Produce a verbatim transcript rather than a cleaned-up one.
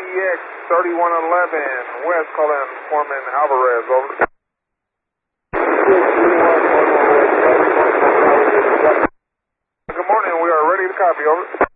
X thirty-one eleven, West, call in Foreman Alvarez, over. Good morning, we are ready to copy, over.